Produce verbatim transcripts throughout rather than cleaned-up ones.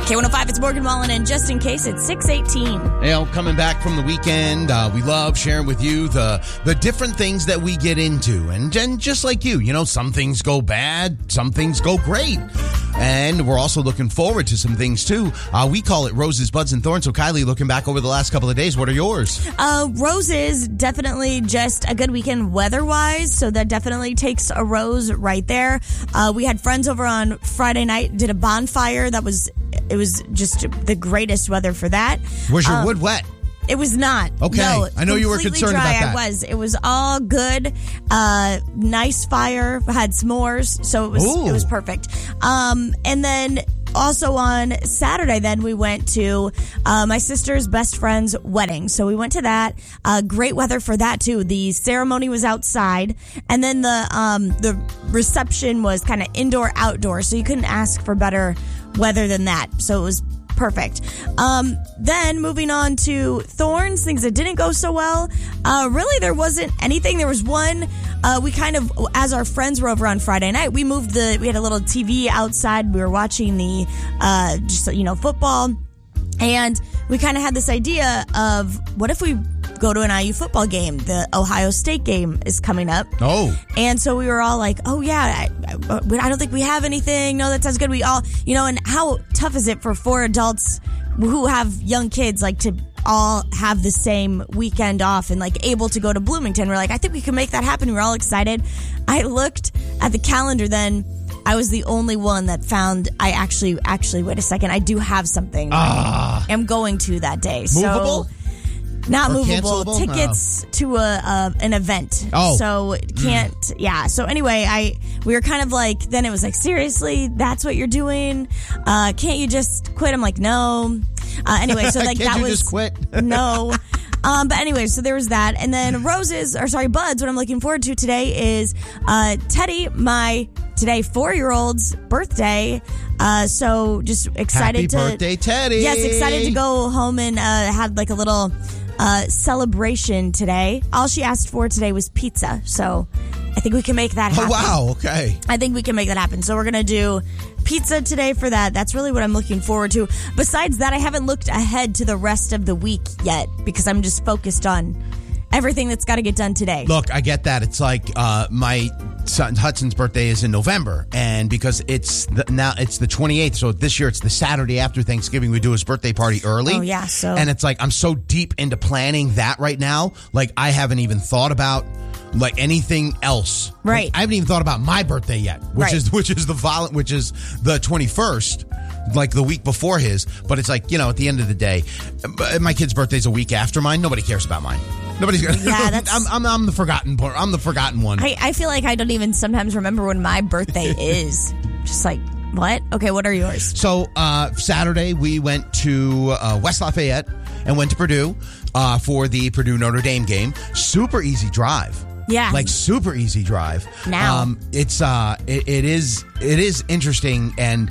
K one oh five, it's Morgan Wallen, and just in case, it's six eighteen. You know, coming back from the weekend, uh, we love sharing with you the the different things that we get into. And, and just like you, you know, some things go bad, some things go great. And we're also looking forward to some things, too. Uh, we call it Roses, Buds, and Thorns. So, Kylie, looking back over the last couple of days, what are yours? Uh, roses, definitely just a good weekend weather-wise. So that definitely takes a rose right there. Uh, we had friends over on Friday night, did a bonfire. That was, it was just the greatest weather for that. Was your um, wood wet? It was not. Okay. No, I know you were concerned dry, about that. I was. It was all good. Uh, nice fire. Had s'mores. So it was, Ooh. it was perfect. Um, and then also on Saturday, then we went to uh, my sister's best friend's wedding. So we went to that. Uh, great weather for that too. The ceremony was outside, and then the um, the reception was kind of indoor outdoor. So you couldn't ask for better weather than that. So it was perfect. Um, then moving on to Thorns, things that didn't go so well. Uh, really, there wasn't anything. There was one. Uh, we kind of, as our friends were over on Friday night, we moved the. We had a little T V outside. We were watching the, uh, just you know, football, and we kind of had this idea of what if we go to an I U football game. The Ohio State game is coming up. Oh. And so we were all like, oh, yeah, I, I, I don't think we have anything. No, that sounds good. We all, you know, and how tough is it for four adults who have young kids, like, to all have the same weekend off and, like, able to go to Bloomington? We're like, I think we can make that happen. We we're all excited. I looked at the calendar then. I was the only one that found I actually, actually, wait a second. I do have something. Ah. I'm going to that day. Movable? So, not Or movable. cancelable? Tickets Oh. to a uh, an event. Oh. So can't, mm. yeah. So anyway, I we were kind of like, then it was like, seriously, that's what you're doing? Uh, can't you just quit? I'm like, no. Uh, anyway, so like Can't that you was. just quit? No. Um, but anyway, so there was that. And then roses, or sorry, buds, what I'm looking forward to today is uh, Teddy, my today four-year-old's birthday. Uh, so just excited Happy to. Happy birthday, Teddy. Yes, excited to go home and uh, have like a little uh, celebration today. All she asked for today was pizza. So I think we can make that happen. Oh, wow. Okay. I think we can make that happen. So we're going to do pizza today for that. That's really what I'm looking forward to. Besides that, I haven't looked ahead to the rest of the week yet because I'm just focused on everything that's got to get done today. Look, I get that. It's like uh, my son Hudson's birthday is in November, and because it's the, now it's the twenty-eighth, so this year it's the Saturday after Thanksgiving. We do his birthday party early. Oh, yeah. So, and it's like I'm so deep into planning that right now. Like I haven't even thought about like anything else. Right. Like, I haven't even thought about my birthday yet, which right. is which is the vol- which is the twenty-first. Like the week before his, but it's like, you know, at the end of the day, my kid's birthday's a week after mine. Nobody cares about mine. Nobody's gonna. Yeah, that's. I'm, I'm I'm the forgotten part. I'm the forgotten one. I, I feel like I don't even sometimes remember when my birthday is. Just like, what? Okay, what are yours? So uh, Saturday we went to uh, West Lafayette and went to Purdue uh, for the Purdue Notre Dame game. Super easy drive. Yeah, like super easy drive. Now um, it's uh, it, it is it is interesting, and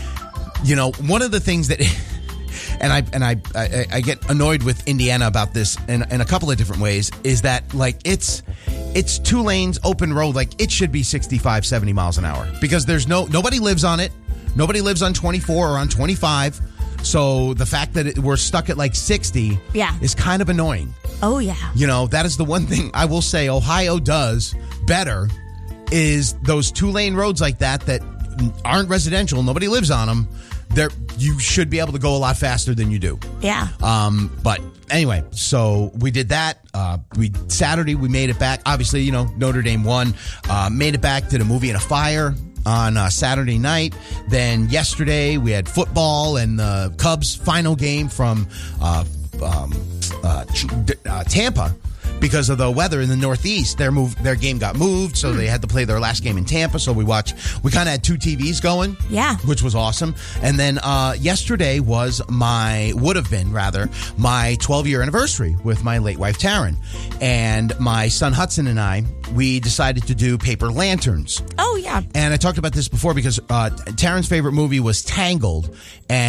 you know, one of the things that. And I and I, I I get annoyed with Indiana about this in, in a couple of different ways, is that like it's it's two lanes, open road, like it should be sixty-five, seventy miles an hour because there's no nobody lives on it. Nobody lives on twenty-four or on twenty-five. So the fact that it, we're stuck at like sixty yeah. is kind of annoying. Oh, yeah. You know, that is the one thing I will say Ohio does better is those two lane roads like that that aren't residential. Nobody lives on them. There, you should be able to go a lot faster than you do. Yeah. Um. But anyway, so we did that. Uh. We Saturday we made it back. Obviously, you know Notre Dame won. Uh. Made it back. Did a movie and a fire on uh, Saturday night. Then yesterday we had football and the Cubs final game from uh, um, uh, uh, Tampa. Because of the weather in the Northeast, their move, their game got moved, so they had to play their last game in Tampa. So we watched. We kind of had two T Vs going, yeah, which was awesome. And then uh, yesterday was my would have been rather my twelve year anniversary with my late wife Taryn, and my son Hudson and I. We decided to do paper lanterns. Oh yeah, and I talked about this before because uh, Taryn's favorite movie was Tangled,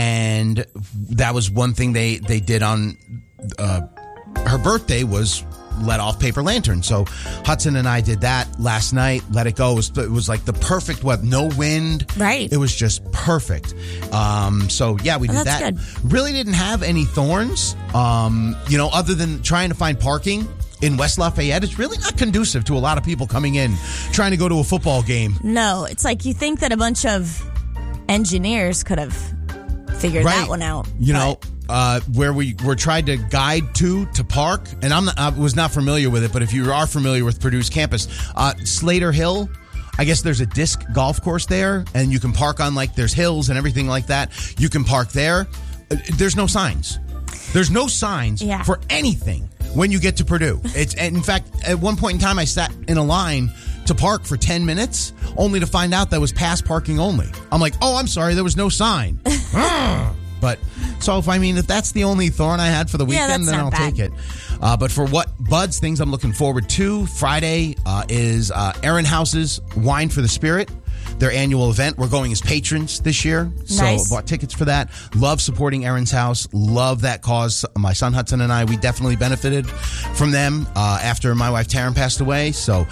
and that was one thing they they did on uh, her birthday was. let off paper lanterns. So Hudson and I did that last night. Let it go. It was, it was like the perfect weather. No wind. Right. It was just perfect. Um, so yeah, we did oh, that's that. Good. Really didn't have any thorns. Um, you know, other than trying to find parking in West Lafayette. It's really not conducive to a lot of people coming in trying to go to a football game. No, it's like you think that a bunch of engineers could have figured right. that one out. You but. know, uh, where we were tried to guide to to park, and I'm not, I was not familiar with it, but if you are familiar with Purdue's campus, uh, Slater Hill, I guess there's a disc golf course there, and you can park on, like, there's hills and everything like that. You can park there. There's no signs. There's no signs yeah. for anything when you get to Purdue. It's, and in fact, at one point in time, I sat in a line to park for ten minutes, only to find out that was pass parking only. I'm like, oh, I'm sorry, there was no sign. But, so if I mean, if that's the only thorn I had for the weekend, yeah, then I'll bad. take it. Uh, but for what Buds things I'm looking forward to, Friday uh, is uh, Aaron House's Wine for the Spirit, their annual event. We're going as patrons this year. Nice. So bought tickets for that. Love supporting Aaron's House. Love that cause. My son Hudson and I, we definitely benefited from them uh, after my wife Taryn passed away. So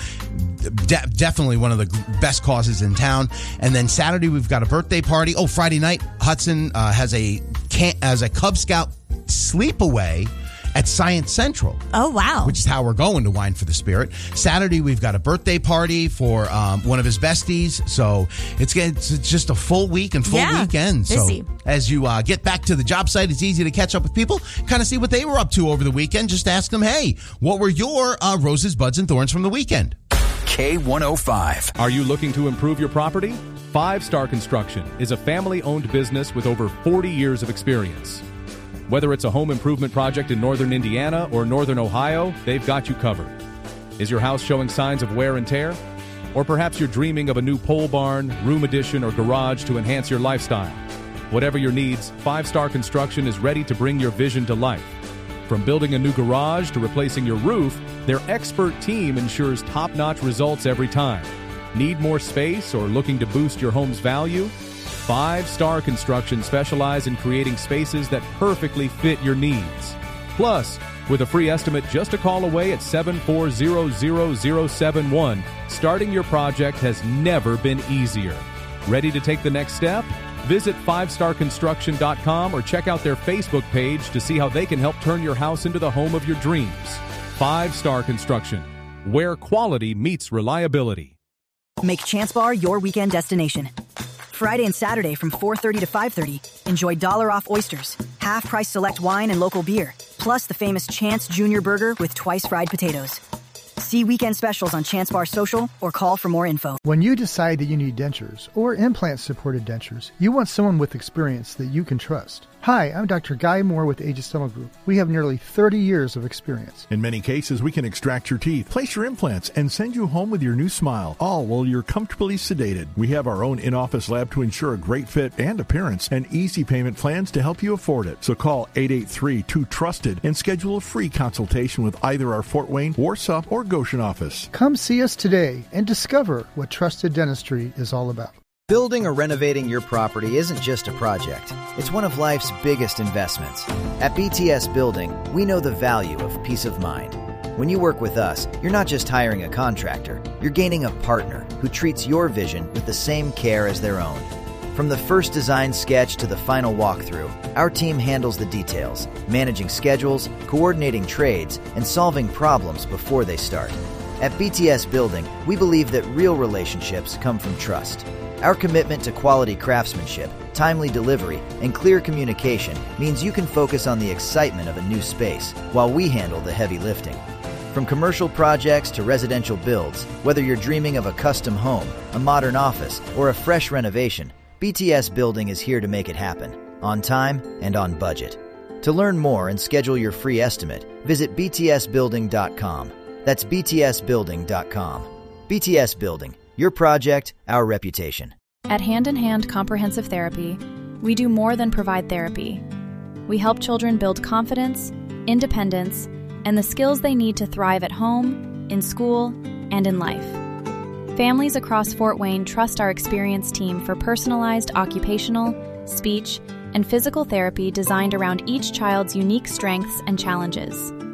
de- definitely one of the best causes in town. And then Saturday we've got a birthday party. Oh, Friday night Hudson uh, has a can- as a Cub Scout sleepaway at Science Central. Oh, wow. Which is how we're going to Wine for the Spirit. Saturday, we've got a birthday party for um, one of his besties. So it's, it's just a full week and full yeah, weekend. busy. So as you uh, get back to the job site, it's easy to catch up with people, kind of see what they were up to over the weekend. Just ask them, hey, what were your uh, roses, buds, and thorns from the weekend? K one oh five. Are you looking to improve your property? Five Star Construction is a family-owned business with over forty years of experience. Whether it's a home improvement project in northern Indiana or northern Ohio, they've got you covered. Is your house showing signs of wear and tear? Or perhaps you're dreaming of a new pole barn, room addition, or garage to enhance your lifestyle. Whatever your needs, Five Star Construction is ready to bring your vision to life. From building a new garage to replacing your roof, their expert team ensures top-notch results every time. Need more space or looking to boost your home's value? Five Star Construction specialize in creating spaces that perfectly fit your needs. Plus, with a free estimate just a call away at seven four zero zero zero seven one, starting your project has never been easier. Ready to take the next step? Visit five star construction dot com or check out their Facebook page to see how they can help turn your house into the home of your dreams. Five Star Construction, where quality meets reliability. Make Chance Bar your weekend destination. Friday and Saturday from four thirty to five thirty, enjoy dollar off oysters, half price select wine and local beer, plus the famous Chance Junior Burger with twice fried potatoes. See weekend specials on Chance Bar Social or call for more info. When you decide that you need dentures or implant-supported dentures, you want someone with experience that you can trust. Hi, I'm Doctor Guy Moore with Aegis Dental Group. We have nearly thirty years of experience. In many cases, we can extract your teeth, place your implants, and send you home with your new smile, all while you're comfortably sedated. We have our own in-office lab to ensure a great fit and appearance and easy payment plans to help you afford it. So call eight eight three, two trusted and schedule a free consultation with either our Fort Wayne, Warsaw, or Goshen office. Come see us today and discover what trusted dentistry is all about. Building or renovating your property isn't just a project. It's one of life's biggest investments. At B T S Building, we know the value of peace of mind. When you work with us, you're not just hiring a contractor, you're gaining a partner who treats your vision with the same care as their own. From the first design sketch to the final walkthrough, our team handles the details, managing schedules, coordinating trades, and solving problems before they start. At B T S Building, we believe that real relationships come from trust. Our commitment to quality craftsmanship, timely delivery, and clear communication means you can focus on the excitement of a new space while we handle the heavy lifting. From commercial projects to residential builds, whether you're dreaming of a custom home, a modern office, or a fresh renovation, B T S Building is here to make it happen, on time and on budget. To learn more and schedule your free estimate, visit b t s building dot com. That's b t s building dot com. B T S Building. Your project, our reputation. At Hand in Hand Comprehensive Therapy, we do more than provide therapy. We help children build confidence, independence, and the skills they need to thrive at home, in school, and in life. Families across Fort Wayne trust our experienced team for personalized occupational, speech, and physical therapy designed around each child's unique strengths and challenges.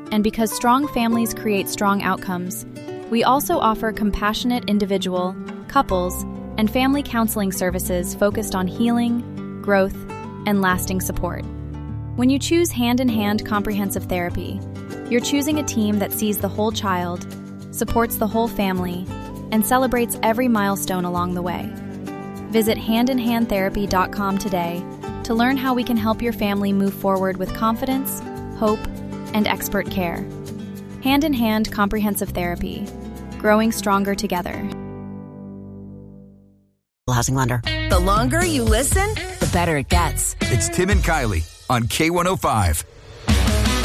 And because strong families create strong outcomes, we also offer compassionate individual, couples, and family counseling services focused on healing, growth, and lasting support. When you choose Hand in Hand Comprehensive Therapy, you're choosing a team that sees the whole child, supports the whole family, and celebrates every milestone along the way. Visit hand in hand therapy dot com today to learn how we can help your family move forward with confidence, hope, and expert care. Hand in Hand Comprehensive Therapy, growing stronger together. Housing lender. The longer you listen, the better it gets. It's Tim and Kylie on K one oh five.